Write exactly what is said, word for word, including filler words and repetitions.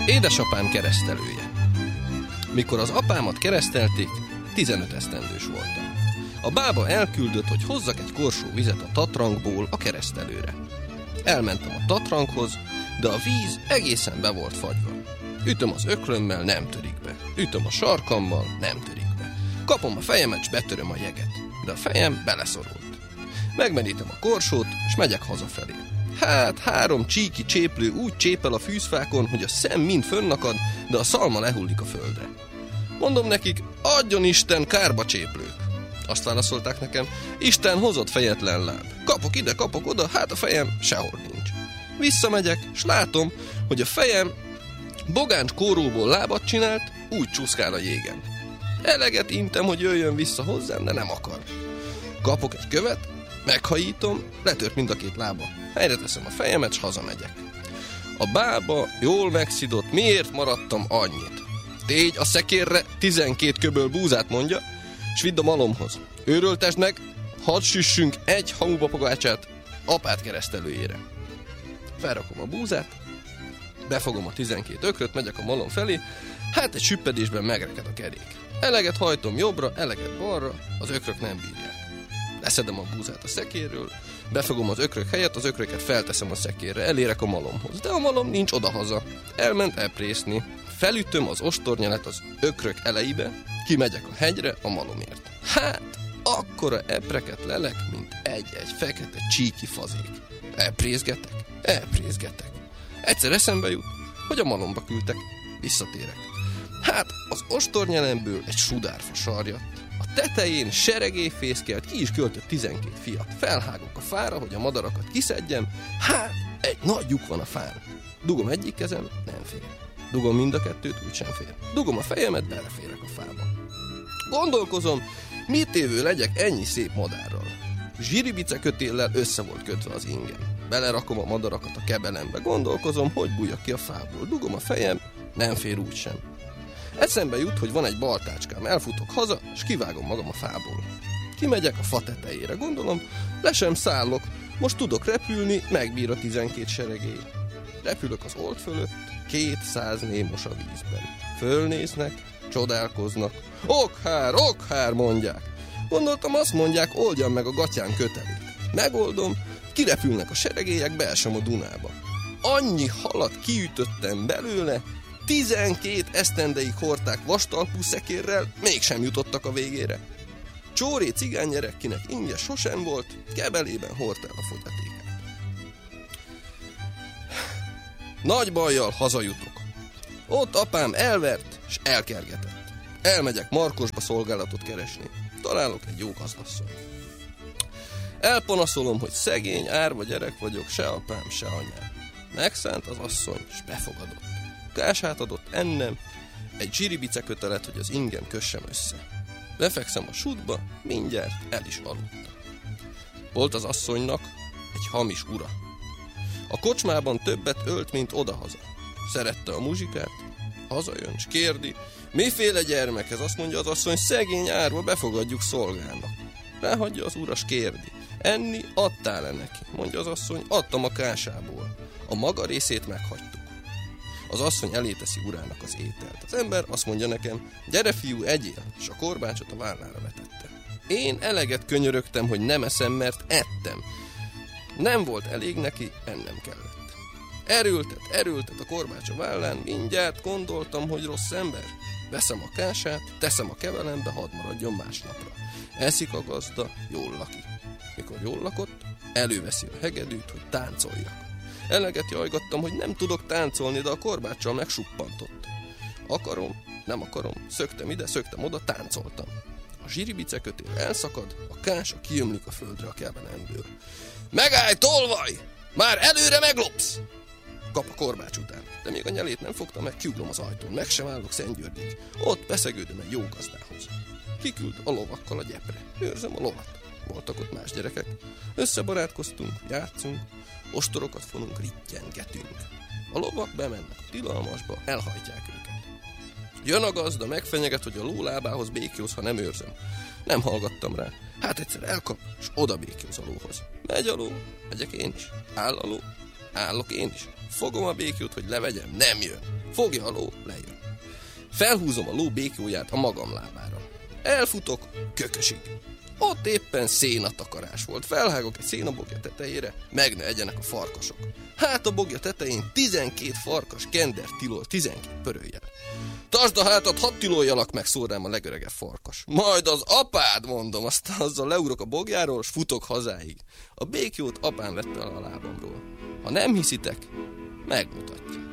Édesapám keresztelője. Mikor az apámat keresztelték, tizenöt esztendős voltam. A bába elküldött, hogy hozzak egy korsó vizet a tatrankból a keresztelőre. Elmentem a tatrankhoz, de a víz egészen be volt fagyva. Ütöm az ökrömmel, nem törik be. Ütöm a sarkammal, nem törik be. Kapom a fejemet, s betöröm a jeget. De a fejem beleszorult. Megmenítem a korsót, és megyek hazafelé. Hát, három csíki cséplő úgy csépel a fűzfákon, hogy a szem mind fönnakad, de a szalma lehullik a földre. Mondom nekik, adjon Isten kárba cséplők. Azt válaszolták nekem, Isten hozott fejetlen láb. Kapok ide, kapok oda, hát a fejem sehol nincs. Visszamegyek, s látom, hogy a fejem bogáncs kóróból lábat csinált, úgy csúszkál a jégen. Eleget intem, hogy jöjjön vissza hozzám, de nem akar. Kapok egy követ, meghajítom, letört mind a két lába. Helyre teszem a fejemet, s hazamegyek. A bába jól megszidott, miért maradtam annyit? Tégy a szekérre tizenkét köböl búzát, mondja, s vidd a malomhoz. Őröltesd meg, hadd süssünk egy hamupapogácsát apát keresztelőjére. Felrakom a búzát, befogom a tizenkét ökröt, megyek a malom felé, hát egy süppedésben megreked a kerék. Eleget hajtom jobbra, eleget balra, az ökrök nem bírják. Leszedem a búzát a szekérről, befogom az ökrök helyett, az ökröket felteszem a szekérre, elérek a malomhoz. De a malom nincs odahaza. Elment eprészni. Felütöm az ostornyelet az ökrök elejébe, kimegyek a hegyre a malomért. Hát, akkora epreket lelek, mint egy-egy fekete csíki fazék. Elprézgetek, elprézgetek. Egyszer eszembe jut, hogy a malomba küldtek. Visszatérek. Hát, az ostornyelemből egy sudárfa sarjadt. A tetején seregély fészkelt, ki is költött tizenkét fiat. Felhágok a fára, hogy a madarakat kiszedjem. Hát, egy nagy lyuk van a fán. Dugom egyik kezem, nem fér. Dugom mind a kettőt, úgysem fér. Dugom a fejemet, beleférek a fába. Gondolkozom, mit évő legyek ennyi szép madárral. Zsiribice kötéllel össze volt kötve az ingem. Belerakom a madarakat a kebelembe. Gondolkozom, hogy bújjak ki a fából. Dugom a fejem, nem fér úgysem. Eszembe jut, hogy van egy baltácskám, elfutok haza, és kivágom magam a fából. Kimegyek a fa tetejére, gondolom, le sem szállok, most tudok repülni, megbír a tizenkét seregély. Repülök az old fölött, kétszáz némos a vízben. Fölnéznek, csodálkoznak. Okhár, okhár, mondják. Gondoltam, azt mondják, oldjam meg a gatyán kötelét. Megoldom, kirepülnek a seregélyek, beesem a Dunába. Annyi halat kiütöttem belőle, tizenkét esztendeig hordták vastalpú szekérrel, mégsem jutottak a végére. Csóré cigánygyerek, kinek ingye sosem volt, kebelében hordta el a fogyatékát. Nagy bajjal hazajutok. Ott apám elvert, s elkergetett. Elmegyek Markosba szolgálatot keresni. Találok egy jó gazdasszonyt. Elpanaszolom, hogy szegény, árva gyerek vagyok, se apám, se anyám. Megszánt az asszony, s befogadott. Kását adott ennem, egy zsiribice kötelet, hogy az ingem kössem össze. Befekszem a sútba, mindjárt el is aludtam. Volt az asszonynak egy hamis ura. A kocsmában többet ölt, mint odahaza. Szerette a muzsikát, hazajön, s kérdi, miféle gyermek ez? Azt mondja az asszony, szegény árva, befogadjuk szolgának. Ráhagyja az ura, s kérdi, enni adtál-e neki? Mondja az asszony, adtam a kásából. A maga részét meghagytuk. Az asszony elé teszi urának az ételt. Az ember azt mondja nekem, gyere fiú, egyél, és a korbácsot a vállára vetette. Én eleget könyörögtem, hogy nem eszem, mert ettem. Nem volt elég neki, ennem kellett. Erőltet, erőltet a korbács a vállán, mindjárt gondoltam, hogy rossz ember. Veszem a kását, teszem a kevelembe, hadd maradjon másnapra. Eszik a gazda, jól lakik. Mikor jól lakott, előveszi a hegedűt, hogy táncoljak. Eleget jajgattam, hogy nem tudok táncolni, de a korbáccsal megsuppantott. Akarom, nem akarom, szöktem ide, szöktem oda, táncoltam. A zsiribice kötél elszakad, a kása kiömlik a földre a kebenemből. Megállj, tolvaj! Már előre meglopsz! Kap a korbács után, de még a nyelét nem fogtam meg, kiugrom az ajtón, meg sem állok Szentgyörgyig. Ott beszegődöm egy jó gazdához. Kiküld a lovakkal a gyepre. Őrzem a lovat. Voltak ott más gyerekek. Összebarátkoztunk, játszunk, ostorokat fonunk, rittyengetünk. A lovak bemennek a tilalmasba, elhajtják őket. Jön a gazda, megfenyeget, hogy a ló lábához békjóz, ha nem őrzöm. Nem hallgattam rá. Hát egyszer elkap, és oda békjóz a lóhoz. Megy a ló, megyek én is. Áll a ló, állok én is. Fogom a békjót, hogy levegyem, nem jön. Fogja a ló, lejön. Felhúzom a ló békjóját a magam lábára. Elfutok kökösig. Ott éppen szénatakarás volt. Felhágok egy szénabogja tetejére, meg ne egyenek a farkasok. Hát a bogja tetején tizenkét farkas kender tilol tizenkét pörőjel. Tartsd a hátat, hadd tiloljalak meg, szól rám a legöregebb farkas. Majd az apád, mondom, aztán azzal leugrok a bogjáról, s futok hazáig. A békjót apám vette el a lábamról. Ha nem hiszitek, megmutatja.